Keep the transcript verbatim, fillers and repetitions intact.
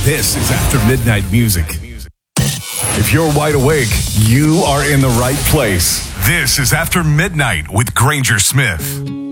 This is After Midnight Music. If you're wide awake, you are in the right place. This is After Midnight with Granger Smith.